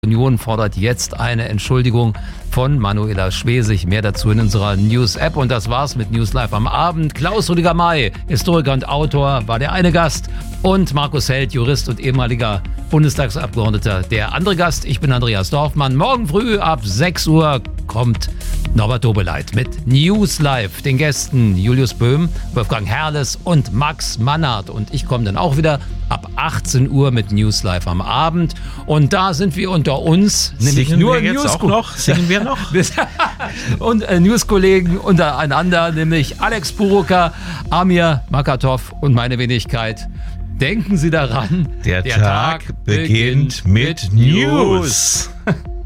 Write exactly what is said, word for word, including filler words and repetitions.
Union fordert jetzt eine Entschuldigung von Manuela Schwesig. Mehr dazu in unserer News-App. Und das war's mit News Live am Abend. Klaus-Rüdiger May, Historiker und Autor, war der eine Gast. Und Markus Held, Jurist und ehemaliger Bundestagsabgeordneter, der andere Gast. Ich bin Andreas Dorfmann. Morgen früh ab sechs Uhr kommt Norbert Dobeleit mit News Live. Den Gästen Julius Böhm, Wolfgang Herrles und Max Mannhardt. Und ich komme dann auch wieder ab achtzehn Uhr mit News Live am Abend. Und da sind wir unter uns. Nämlich Singen nur wir jetzt News auch noch? Singen wir noch? Und äh, News-Kollegen untereinander, nämlich Alex Buruka, Amir Makatov und meine Wenigkeit. Denken Sie daran, der, der Tag, Tag beginnt mit News. News.